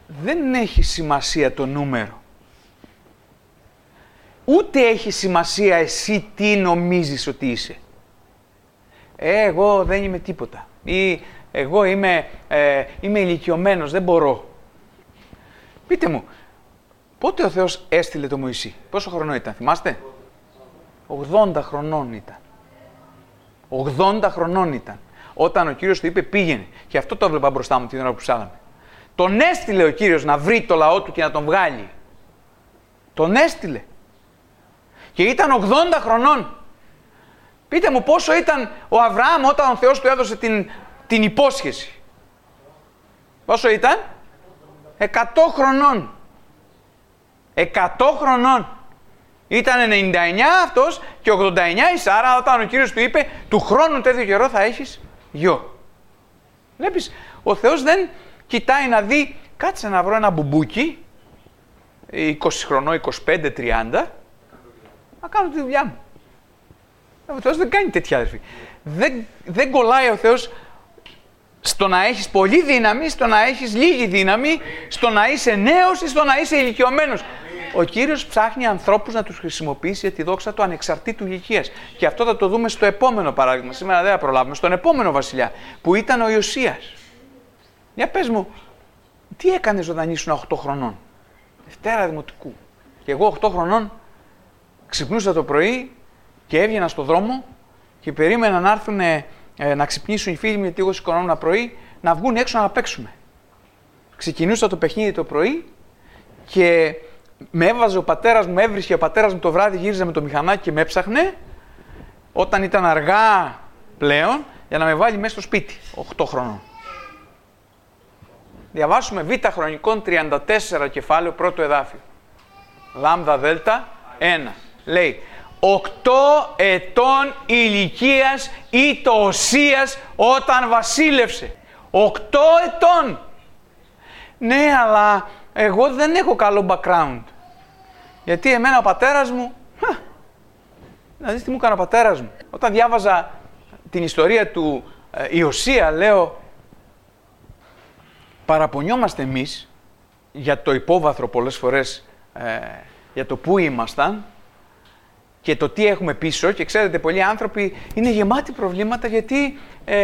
δεν έχει σημασία το νούμερο. Ούτε έχει σημασία εσύ τι νομίζεις ότι είσαι. Εγώ δεν είμαι τίποτα. Ή εγώ είμαι ηλικιωμένος, δεν μπορώ. Πείτε μου, πότε ο Θεός έστειλε το Μωυσή? Πόσο χρονών ήταν, θυμάστε? 80 χρονών ήταν. 80 χρονών ήταν. Όταν ο Κύριος του είπε πήγαινε. Και αυτό το έβλεπα μπροστά μου την ώρα που ψάλαμε. Τον έστειλε ο Κύριος να βρει το λαό του και να τον βγάλει. Τον έστειλε. Και ήταν 80 χρονών. Πείτε μου πόσο ήταν ο Αβραάμ όταν ο Θεός του έδωσε την υπόσχεση. Πόσο ήταν? 100 χρονών. 100 χρονών. Ήταν 99 αυτός και 89 η Σάρα όταν ο Κύριος του είπε του χρόνου τέτοιο καιρό θα έχεις γιο. Βλέπεις, ο Θεός δεν κοιτάει να δει, κάτσε να βρω ένα μπουμπούκι 20 χρονών, 25, 30 να κάνω τη δουλειά μου. Ο Θεός δεν κάνει τέτοια, αδερφή. Δεν κολλάει ο Θεός στο να έχεις πολλή δύναμη, στο να έχεις λίγη δύναμη, στο να είσαι νέος ή στο να είσαι ηλικιωμένος. Ο Κύριος ψάχνει ανθρώπους να τους χρησιμοποιήσει για τη δόξα του ανεξαρτήτου ηλικίας. Και αυτό θα το δούμε στο επόμενο παράδειγμα. Σήμερα δεν θα προλάβουμε. Στον επόμενο βασιλιά, που ήταν ο Ιωσίας. Για πες μου, τι έκανες όταν ήσουν 8 χρονών? Δευτέρα Δημοτικού. Και εγώ 8 χρονών ξυπνούσα το πρωί και έβγαινα στο δρόμο και περίμενα να έρθουν να ξυπνήσουν οι φίλοι μου, γιατί εγώ σηκωνόμουν πρωί, να βγουν έξω να παίξουμε. Ξεκινούσα το παιχνίδι το πρωί και με έβαζε ο πατέρας μου, έβρισκε ο πατέρας μου το βράδυ, γύριζε με το μηχανάκι και με έψαχνε όταν ήταν αργά πλέον για να με βάλει μέσα στο σπίτι, 8 χρονών. Διαβάσουμε Β' Χρονικών 34 κεφάλαιο, πρώτο εδάφιο. Λάμδα Δέλτα 1. Λέει 8 ετών ηλικίας ήταν ο Οσίας όταν βασίλευσε. 8 ετών. Ναι, αλλά εγώ δεν έχω καλό background. Γιατί εμένα ο πατέρας μου... Να δεις τι μου έκανε ο πατέρας μου. Όταν διάβαζα την ιστορία του Ιωσία, λέω... Παραπονιόμαστε εμείς για το υπόβαθρο πολλές φορές, για το πού ήμασταν και το τι έχουμε πίσω, και ξέρετε πολλοί άνθρωποι είναι γεμάτοι προβλήματα γιατί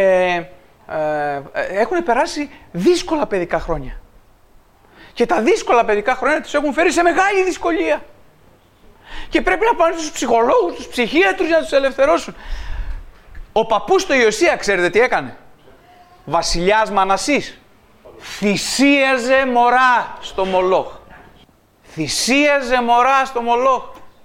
έχουν περάσει δύσκολα παιδικά χρόνια. Και τα δύσκολα παιδικά χρόνια τους έχουν φέρει σε μεγάλη δυσκολία. Και πρέπει να πάνε στους ψυχολόγους, στους ψυχίατρους για να τους ελευθερώσουν. Ο παππούς του Ιωσία, ξέρετε τι έκανε? Βασιλιάς Μανασής. Θυσίαζε μωρά στο Μολόχ. Θυσίαζε μωρά στο Μολόχ.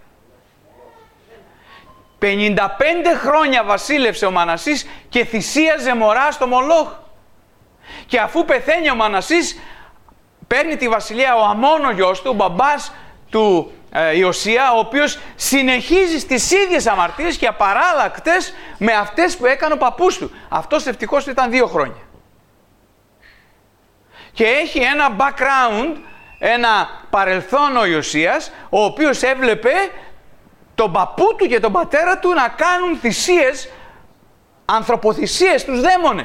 55 χρόνια βασίλευσε ο Μανασής και θυσίαζε μωρά στο Μολόχ. Και αφού πεθαίνει ο Μανασής, παίρνει τη βασιλεία ο Αμών ο γιος του, ο μπαμπάς του Ιωσία, ο οποίος συνεχίζει στις ίδιες αμαρτίες και απαράλλακτες με αυτές που έκανε ο παππούς του. Αυτός ευτυχώς ήταν 2 χρόνια. Και έχει ένα background, ένα παρελθόν ο Ιωσίας, ο οποίος έβλεπε τον παππού του και τον πατέρα του να κάνουν θυσίες, ανθρωποθυσίες στους δαίμονες.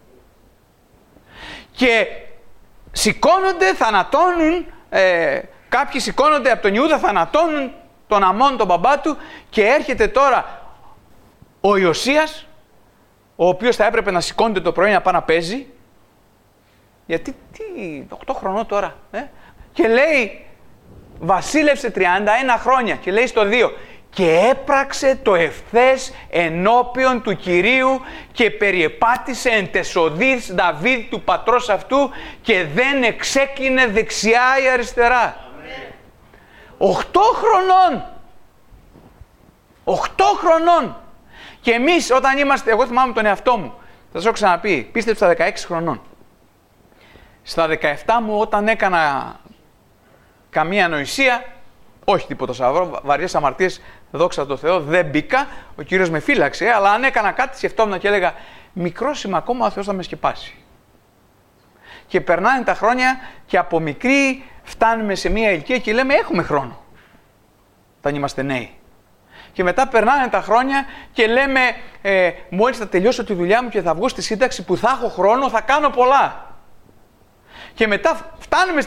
Και σηκώνονται, θανατώνουν, κάποιοι σηκώνονται από τον Ιούδα, θανατώνουν τον Αμών, τον μπαμπά του, και έρχεται τώρα ο Ιωσίας, ο οποίος θα έπρεπε να σηκώνεται το πρωί να πάει να παίζει, γιατί 8 χρονών τώρα, και λέει βασίλευσε 31 χρόνια, και λέει στο 2, και έπραξε το ευθές ενώπιον του Κυρίου και περιεπάτησε εν τεσοδείς Δαβίδ του πατρός αυτού και δεν εξέκλεινε δεξιά ή αριστερά. 8 χρονών! 8 χρονών! Και εμείς όταν είμαστε, εγώ θυμάμαι τον εαυτό μου, θα σας έχω ξαναπεί, πίστεψα 16 χρονών. Στα 17 μου, όταν έκανα καμία ανοησία, όχι τίποτα σοβαρό, βαριές αμαρτίες, δόξα τω Θεώ, δεν μπήκα, ο Κύριος με φύλαξε, αλλά αν έκανα κάτι, σκεφτόμουν και έλεγα, μικρός είμαι ακόμα, ο Θεός θα με σκεπάσει. Και περνάνε τα χρόνια και από μικρή φτάνουμε σε μια ηλικία και λέμε, έχουμε χρόνο, όταν είμαστε νέοι. Και μετά περνάνε τα χρόνια και λέμε, μόλις θα τελειώσω τη δουλειά μου και θα βγω στη σύνταξη που θα έχω χρόνο, θα κάνω πολλά. Και μετά φτάνουμε